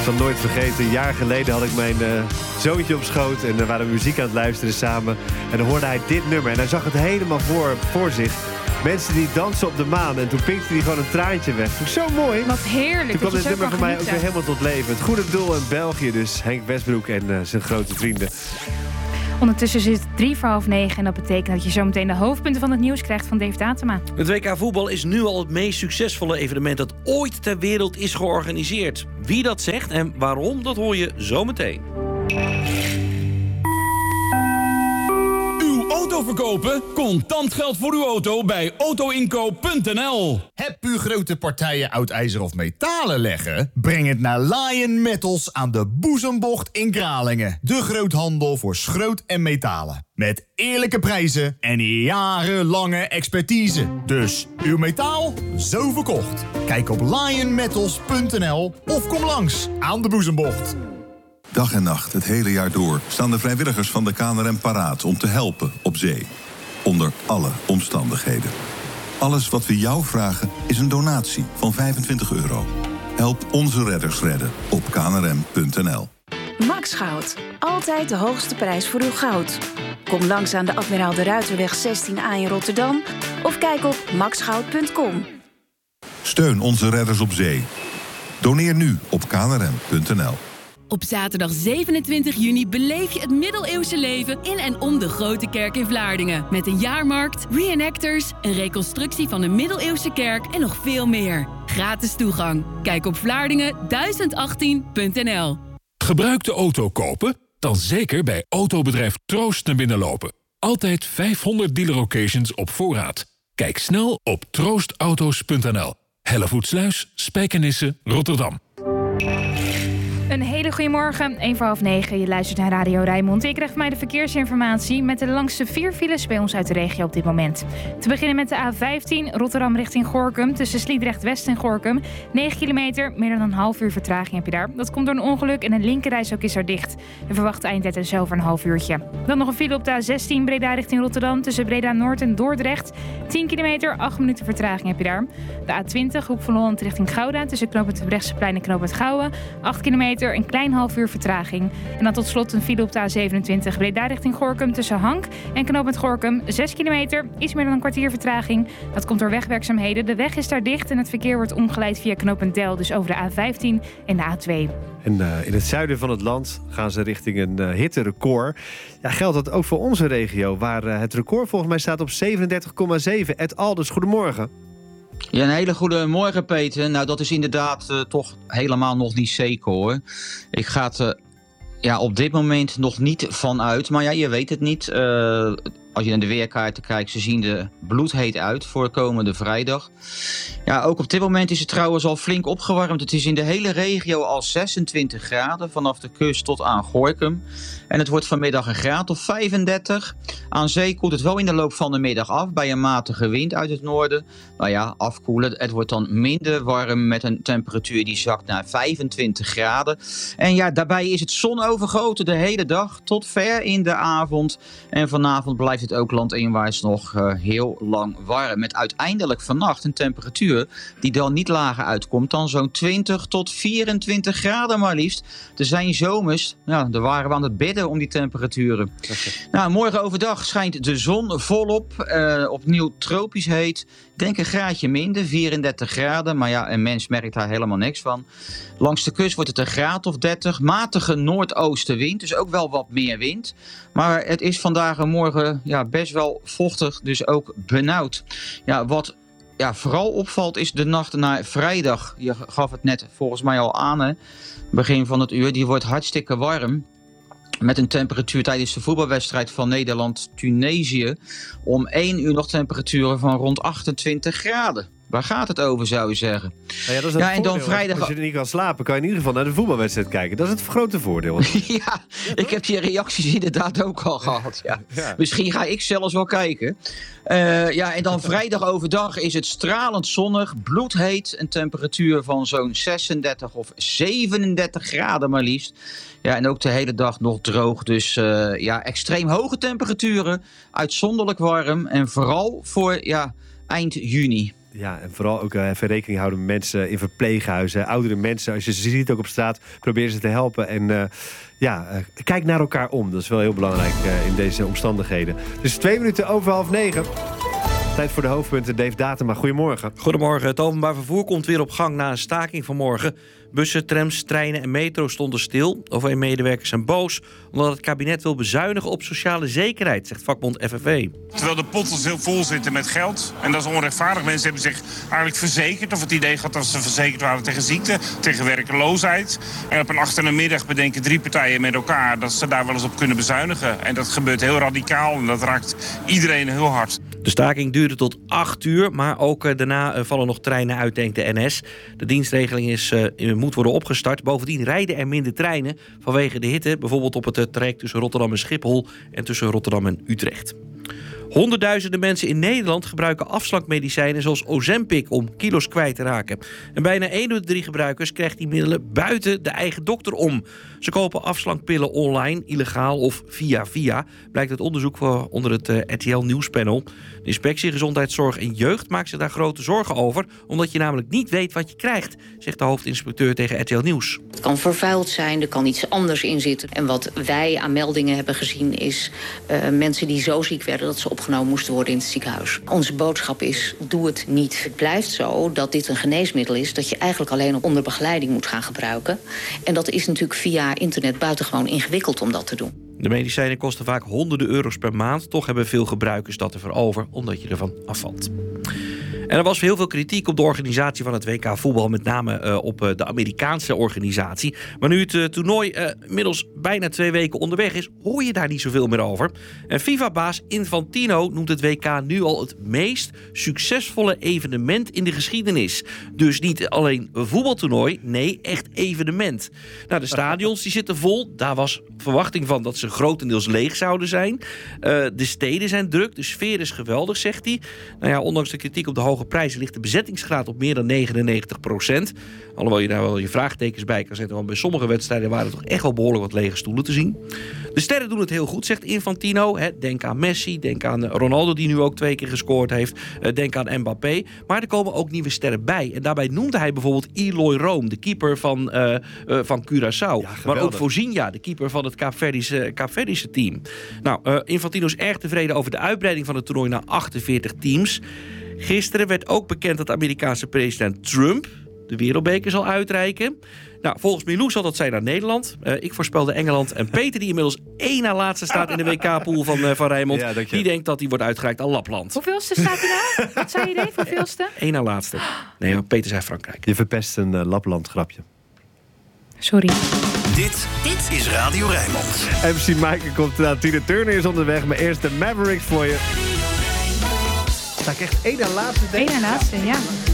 zal nooit vergeten. Een jaar geleden had ik mijn zoontje op schoot. En dan waren we muziek aan het luisteren samen. En dan hoorde hij dit nummer. En hij zag het helemaal voor zich. Mensen die dansen op de maan. En toen pinkte hij gewoon een traantje weg. Vond ik zo mooi. Wat heerlijk. Toen kwam dit nummer voor mij ook weer helemaal tot leven. Het goede doel in België dus. Henk Westbroek en zijn grote vrienden. Ondertussen is het 8:45 en dat betekent dat je zometeen de hoofdpunten van het nieuws krijgt van Dave Tatema. Het WK voetbal is nu al het meest succesvolle evenement dat ooit ter wereld is georganiseerd. Wie dat zegt en waarom, dat hoor je zometeen. Auto verkopen? Contant geld voor uw auto bij autoinkoop.nl. Heb u grote partijen oud ijzer of metalen leggen? Breng het naar Lion Metals aan de Boezembocht in Kralingen. De groothandel voor schroot en metalen. Met eerlijke prijzen en jarenlange expertise. Dus uw metaal, zo verkocht. Kijk op lionmetals.nl of kom langs aan de Boezembocht. Dag en nacht, het hele jaar door, staan de vrijwilligers van de KNRM paraat om te helpen op zee. Onder alle omstandigheden. Alles wat we jou vragen is een donatie van €25. Help onze redders redden op knrm.nl. Max Goud. Altijd de hoogste prijs voor uw goud. Kom langs aan de Admiraal de Ruiterweg 16A in Rotterdam of kijk op maxgoud.com. Steun onze redders op zee. Doneer nu op knrm.nl. Op zaterdag 27 juni beleef je het middeleeuwse leven in en om de Grote Kerk in Vlaardingen. Met een jaarmarkt, reenactors, een reconstructie van de middeleeuwse kerk en nog veel meer. Gratis toegang. Kijk op Vlaardingen1018.nl. Gebruikte auto kopen? Dan zeker bij autobedrijf Troost naar binnen lopen. Altijd 500 dealer-locations op voorraad. Kijk snel op troostauto's.nl. Hellevoetsluis, Spijkenisse, Rotterdam. Een hele goede morgen, 8:45. Je luistert naar Radio Rijnmond. Ik krijg van mij de verkeersinformatie met de langste 4 files bij ons uit de regio op dit moment. Te beginnen met de A15, Rotterdam richting Gorinchem, tussen Sliedrecht West en Gorinchem. 9 kilometer, meer dan een half uur vertraging heb je daar. Dat komt door een ongeluk en een linkerreis ook is er dicht. De verwachte eindtijd is over een half uurtje. Dan nog een file op de A16, Breda richting Rotterdam, tussen Breda Noord en Dordrecht. 10 kilometer, 8 minuten vertraging heb je daar. De A20, Hoek van Holland richting Gouda, tussen knooppunt Brechtseplein en knooppunt Gouwen. 8 kilometer, een klein half uur vertraging. En dan tot slot een file op de A27 Breda richting Gorinchem tussen Hank en knooppunt Gorinchem. 6 kilometer, iets meer dan een kwartier vertraging. Dat komt door wegwerkzaamheden. De weg is daar dicht en het verkeer wordt omgeleid via knooppunt Del, dus over de A15 en de A2. En in het zuiden van het land gaan ze richting een hitterecord. Ja, geldt dat ook voor onze regio, waar het record volgens mij staat op 37,7. Ed Alders, goedemorgen. Ja, een hele goede morgen, Peter. Nou, dat is inderdaad toch helemaal nog niet zeker, hoor. Ik ga het op dit moment nog niet vanuit. Maar ja, je weet het niet. Als je naar de weerkaarten kijkt, ze zien er bloedheet uit voor komende vrijdag. Ja, ook op dit moment is het trouwens al flink opgewarmd. Het is in de hele regio al 26 graden, vanaf de kust tot aan Gorinchem. En het wordt vanmiddag een graad of 35. Aan zee koelt het wel in de loop van de middag af bij een matige wind uit het noorden. Nou ja, afkoelen. Het wordt dan minder warm met een temperatuur die zakt naar 25 graden. En ja, daarbij is het zonovergoten de hele dag tot ver in de avond. En vanavond blijft het ook landinwaarts nog heel lang warm. Met uiteindelijk vannacht een temperatuur die dan niet lager uitkomt dan zo'n 20 tot 24 graden maar liefst. Er zijn zomers, ja, daar waren we aan het bidden om die temperaturen. Nou, morgen overdag schijnt de zon volop. Opnieuw tropisch heet. Ik denk een graadje minder, 34 graden. Maar ja, een mens merkt daar helemaal niks van. Langs de kust wordt het een graad of 30. Matige noordoostenwind, dus ook wel wat meer wind. Maar het is vandaag en morgen best wel vochtig, dus ook benauwd. Ja, wat vooral opvalt is de nacht naar vrijdag. Je gaf het net volgens mij al aan, hè? Begin van het uur. Die wordt hartstikke warm. Met een temperatuur tijdens de voetbalwedstrijd van Nederland-Tunesië om 1 uur nog temperaturen van rond 28 graden. Waar gaat het over, zou je zeggen? Nou ja, dat is en dan vrijdag. Als je er niet kan slapen, kan je in ieder geval naar de voetbalwedstrijd kijken. Dat is het grote voordeel. Ja, ik heb die reacties inderdaad ook al gehad. Ja. Ja. Misschien ga ik zelfs wel kijken. En dan vrijdag overdag is het stralend zonnig, bloedheet. Een temperatuur van zo'n 36 of 37 graden maar liefst. Ja, en ook de hele dag nog droog. Dus extreem hoge temperaturen. Uitzonderlijk warm. En vooral voor eind juni. Ja, en vooral ook even rekening houden met mensen in verpleeghuizen. Oudere mensen, als je ze ziet ook op straat, probeer ze te helpen. En kijk naar elkaar om. Dat is wel heel belangrijk in deze omstandigheden. Dus 9:02. Tijd voor de hoofdpunten. Dave Datema, goedemorgen. Goedemorgen. Het openbaar vervoer komt weer op gang na een staking vanmorgen. Bussen, trams, treinen en metro stonden stil. OV-medewerkers zijn boos omdat het kabinet wil bezuinigen op sociale zekerheid, zegt vakbond FNV. Terwijl de potten heel vol zitten met geld. En dat is onrechtvaardig. Mensen hebben zich eigenlijk verzekerd, of het idee gehad dat ze verzekerd waren tegen ziekte, tegen werkeloosheid. En op een achtermiddag bedenken 3 partijen met elkaar dat ze daar wel eens op kunnen bezuinigen. En dat gebeurt heel radicaal en dat raakt iedereen heel hard. De staking duurde tot 8 uur, maar ook daarna vallen nog treinen uit, denkt de NS. De dienstregeling moet worden opgestart. Bovendien rijden er minder treinen vanwege de hitte. Bijvoorbeeld op het traject tussen Rotterdam en Schiphol en tussen Rotterdam en Utrecht. Honderdduizenden mensen in Nederland gebruiken afslankmedicijnen zoals Ozempic om kilo's kwijt te raken. En bijna 1 op de 3 gebruikers krijgt die middelen buiten de eigen dokter om. Ze kopen afslankpillen online, illegaal of via. Blijkt uit onderzoek onder het RTL Nieuwspanel. De Inspectie Gezondheidszorg en Jeugd maakt zich daar grote zorgen over, omdat je namelijk niet weet wat je krijgt, zegt de hoofdinspecteur tegen RTL Nieuws. Het kan vervuild zijn, er kan iets anders in zitten. En wat wij aan meldingen hebben gezien is mensen die zo ziek werden dat ze opgenomen moesten worden in het ziekenhuis. Onze boodschap is, doe het niet. Het blijft zo dat dit een geneesmiddel is dat je eigenlijk alleen onder begeleiding moet gaan gebruiken. En dat is natuurlijk via internet buitengewoon ingewikkeld om dat te doen. De medicijnen kosten vaak honderden euro's per maand. Toch hebben veel gebruikers dat ervoor over, omdat je ervan afvalt. En er was heel veel kritiek op de organisatie van het WK voetbal, met name op de Amerikaanse organisatie. Maar nu het toernooi inmiddels bijna 2 weken onderweg is, hoor je daar niet zoveel meer over. En FIFA-baas Infantino noemt het WK nu al het meest succesvolle evenement in de geschiedenis. Dus niet alleen een voetbaltoernooi, nee, echt evenement. Nou, de stadions die zitten vol. Daar was verwachting van dat ze grotendeels leeg zouden zijn. De steden zijn druk, de sfeer is geweldig, zegt hij. Nou ja, ondanks de kritiek op de hoge prijzen ligt de bezettingsgraad op meer dan 99%. Alhoewel je daar wel je vraagtekens bij kan zetten, want bij sommige wedstrijden waren er toch echt wel behoorlijk wat lege stoelen te zien. De sterren doen het heel goed, zegt Infantino. Denk aan Messi, denk aan Ronaldo, die nu ook 2 keer gescoord heeft. Denk aan Mbappé. Maar er komen ook nieuwe sterren bij. En daarbij noemde hij bijvoorbeeld Eloy Room, de keeper van Curaçao. Ja, maar ook Fozinha, de keeper van het Kaapverdische team. Nou, Infantino is erg tevreden over de uitbreiding van het toernooi naar 48 teams. Gisteren werd ook bekend dat de Amerikaanse president Trump de wereldbeker zal uitreiken. Nou, volgens Milou zal dat zijn naar Nederland. Ik voorspelde Engeland. En Peter, die inmiddels 1 na laatste staat in de WK-pool van Rijnmond, die denkt dat hij wordt uitgereikt aan Lapland. Hoeveelste staat hij nou? Wat zei je, Dave? Hoeveelste? 1 na laatste. Nee, maar Peter zei Frankrijk. Je verpest een Lapland-grapje. Sorry. Dit is Radio Rijnmond. MC Mike komt eraan. Tina Turner is onderweg, maar eerst de Mavericks voor je. Sta ik echt 1 na laatste? 1 na laatste, ja.